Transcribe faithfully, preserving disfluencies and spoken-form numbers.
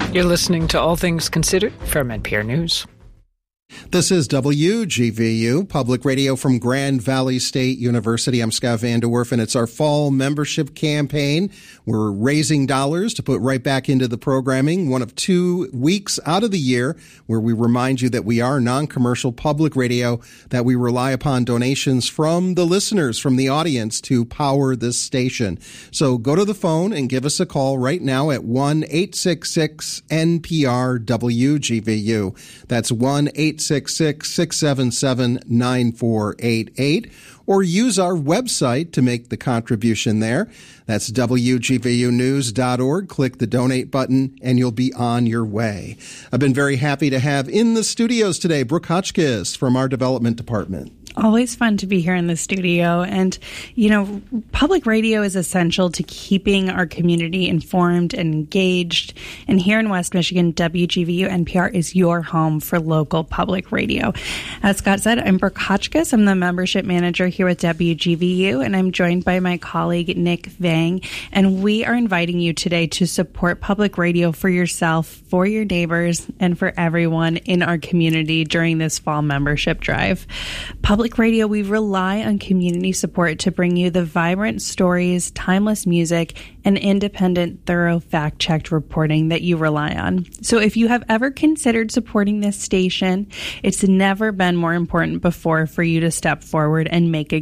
You're listening to All Things Considered from N P R News. This is W G V U, public radio from Grand Valley State University. I'm Scott Van Der Werf, and it's our fall membership campaign. We're raising dollars to put right back into the programming, one of two weeks out of the year where we remind you that we are non-commercial public radio, that we rely upon donations from the listeners, from the audience to power this station. So go to the phone and give us a call right now at one eight six six N P R W G V U. That's one eight six six, six seven seven, nine four eight eight, or use our website to make the contribution there. That's W G V U news dot org. Click the donate button and you'll be on your way. I've been very happy to have in the studios today Brooke Hotchkiss from our development department. Always fun to be here in the studio. And, you know, public radio is essential to keeping our community informed and engaged. And here in West Michigan, W G V U N P R is your home for local public radio. As Scott said, I'm Brooke Hotchkiss. I'm the membership manager here with W G V U, and I'm joined by my colleague, Nick Vang. And we are inviting you today to support public radio for yourself, for your neighbors, and for everyone in our community during this fall membership drive. Public radio, we rely on community support to bring you the vibrant stories, timeless music, and independent, thorough, fact-checked reporting that you rely on. So if you have ever considered supporting this station, it's never been more important before for you to step forward and make a